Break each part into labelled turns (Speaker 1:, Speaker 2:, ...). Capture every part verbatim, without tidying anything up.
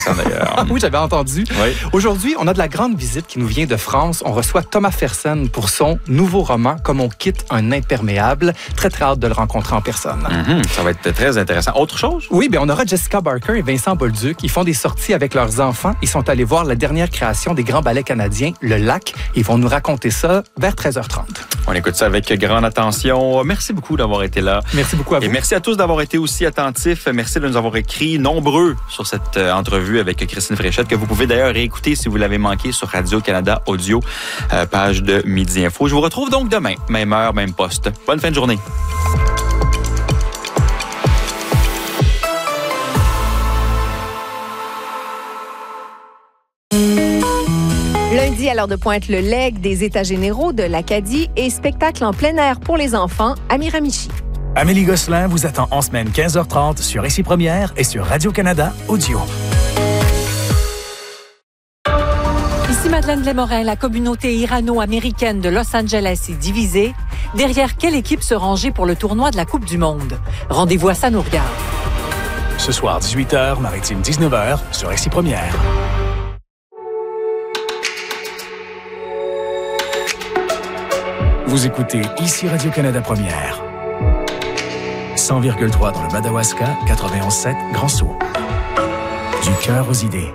Speaker 1: D'ailleurs. Oui, j'avais entendu. Oui. Aujourd'hui, on a de la grande visite qui nous vient de France. On reçoit Thomas Fersen pour son nouveau roman « Comme on quitte un imperméable ». Très, très hâte de le rencontrer en personne.
Speaker 2: Mm-hmm, ça va être très intéressant. Autre chose?
Speaker 1: Oui, bien, on aura Jessica Barker et Vincent Bolduc. Ils font des sorties avec leurs enfants. Ils sont allés voir la dernière création des grands ballets canadiens, Le Lac. Ils vont nous raconter ça vers treize heures trente.
Speaker 2: On écoute ça avec grande attention. Merci beaucoup d'avoir été là.
Speaker 1: Merci beaucoup à vous.
Speaker 2: Et merci à tous d'avoir été aussi attentifs. Merci de nous avoir écrit nombreux sur cette euh, entrevue avec Christine Fréchette, que vous pouvez d'ailleurs réécouter si vous l'avez manqué sur Radio-Canada Audio, euh, page de Midi Info. Je vous retrouve donc demain, même heure, même poste. Bonne fin de journée.
Speaker 3: Lundi, à l'heure de pointe, le leg des États généraux de l'Acadie et spectacle en plein air pour les enfants à Miramichi.
Speaker 4: Amélie Gosselin vous attend en semaine quinze heures trente sur Ici Première et sur Radio-Canada Audio.
Speaker 5: Ici Madeleine Blais-Morin, la communauté irano-américaine de Los Angeles est divisée. Derrière quelle équipe se ranger pour le tournoi de la Coupe du Monde? Rendez-vous à Ça nous regarde.
Speaker 4: Ce soir, dix-huit heures, Maritime dix-neuf heures, sur Ici Première. Vous écoutez Ici Radio-Canada Première. cent virgule trois dans le Madawaska, quatre-vingt-onze sept Grand-Sault. Du cœur aux idées.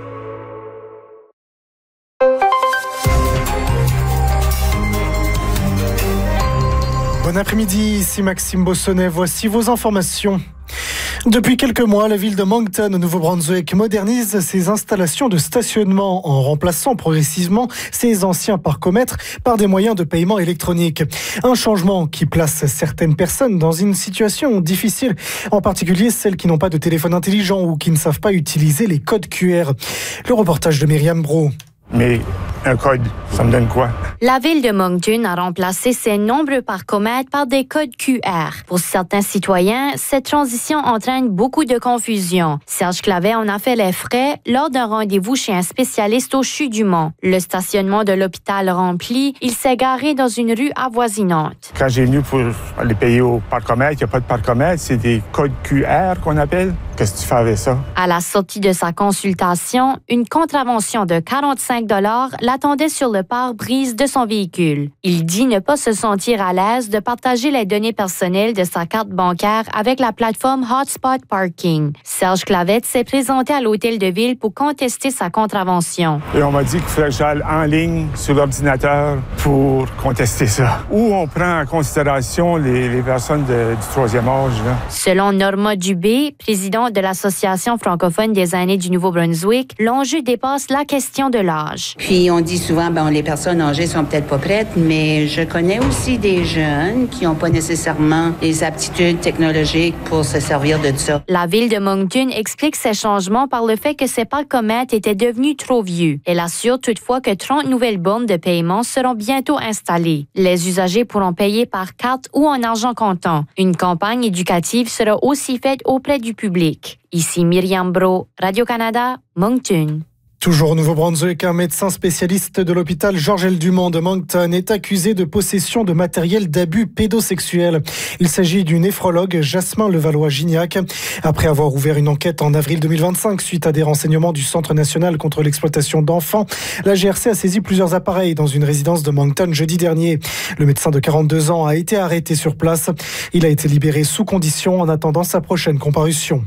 Speaker 6: Bon après-midi, ici Maxime Bossonnet. Voici vos informations. Depuis quelques mois, la ville de Moncton, au Nouveau-Brunswick, modernise ses installations de stationnement en remplaçant progressivement ses anciens parcomètres par des moyens de paiement électronique. Un changement qui place certaines personnes dans une situation difficile, en particulier celles qui n'ont pas de téléphone intelligent ou qui ne savent pas utiliser les codes Q R. Le reportage de Myriam Brault.
Speaker 7: Mais un code, ça me donne quoi?
Speaker 8: La ville de Moncton a remplacé ses nombreux parcomètres par des codes Q R. Pour certains citoyens, cette transition entraîne beaucoup de confusion. Serge Clavet en a fait les frais lors d'un rendez-vous chez un spécialiste au C H U du Mont. Le stationnement de l'hôpital rempli, il s'est garé dans une rue avoisinante.
Speaker 7: Quand j'ai venu pour aller payer au parcomètre, il n'y a pas de parcomètre, c'est des codes Q R qu'on appelle. Qu'est-ce que tu fais avec ça?
Speaker 8: À la sortie de sa consultation, une contravention de quarante-cinq dollars l'attendait sur le pare-brise de son véhicule. Il dit ne pas se sentir à l'aise de partager les données personnelles de sa carte bancaire avec la plateforme Hotspot Parking. Serge Clavette s'est présenté à l'hôtel de ville pour contester sa contravention.
Speaker 7: Et on m'a dit qu'il fallait que j'aille en ligne sur l'ordinateur pour contester ça. Ou on prend en considération les, les personnes de, du troisième âge. Là.
Speaker 8: Selon Norma Dubé, présidente de l'Association francophone des aînés du Nouveau-Brunswick, l'enjeu dépasse la question de l'âge.
Speaker 9: Puis on dit souvent, ben, les personnes âgées sont peut-être pas prêtes, mais je connais aussi des jeunes qui n'ont pas nécessairement les aptitudes technologiques pour se servir de ça.
Speaker 8: La ville de Moncton explique ces changements par le fait que ses parcomètres étaient devenus trop vieux. Elle assure toutefois que trente nouvelles bornes de paiement seront bientôt installées. Les usagers pourront payer par carte ou en argent comptant. Une campagne éducative sera aussi faite auprès du public. Ici Myriam Brault, Radio-Canada, Moncton.
Speaker 6: Toujours au Nouveau-Brunswick, un médecin spécialiste de l'hôpital Georges-L. Dumont de Moncton est accusé de possession de matériel d'abus pédosexuel. Il s'agit du néphrologue Jasmin Levallois-Gignac. Après avoir ouvert une enquête en avril deux mille vingt-cinq suite à des renseignements du Centre national contre l'exploitation d'enfants, la G R C a saisi plusieurs appareils dans une résidence de Moncton jeudi dernier. Le médecin de quarante-deux ans a été arrêté sur place. Il a été libéré sous condition en attendant sa prochaine comparution.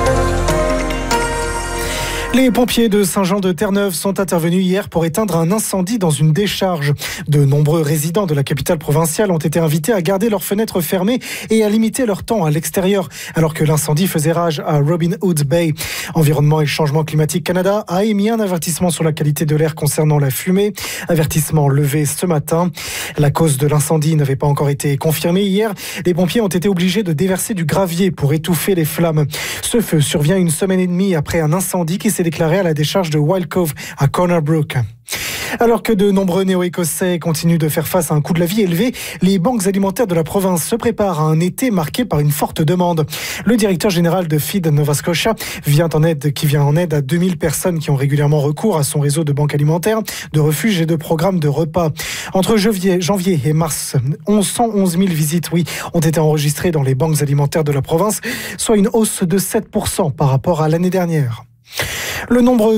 Speaker 6: Les pompiers de Saint-Jean-de-Terre-Neuve sont intervenus hier pour éteindre un incendie dans une décharge. De nombreux résidents de la capitale provinciale ont été invités à garder leurs fenêtres fermées et à limiter leur temps à l'extérieur, alors que l'incendie faisait rage à Robin Hood Bay. Environnement et Changement Climatique Canada a émis un avertissement sur la qualité de l'air concernant la fumée. Avertissement levé ce matin. La cause de l'incendie n'avait pas encore été confirmée hier. Les pompiers ont été obligés de déverser du gravier pour étouffer les flammes. Ce feu survient une semaine et demie après un incendie qui s'est déclaré à la décharge de Wild Cove à Corner Brook. Alors que de nombreux néo-écossais continuent de faire face à un coût de la vie élevé, les banques alimentaires de la province se préparent à un été marqué par une forte demande. Le directeur général de Feed Nova Scotia vient en aide, qui vient en aide à deux mille personnes qui ont régulièrement recours à son réseau de banques alimentaires, de refuges et de programmes de repas. Entre janvier, janvier et mars, cent onze mille visites oui, ont été enregistrées dans les banques alimentaires de la province, soit une hausse de sept pour cent par rapport à l'année dernière. Le nombre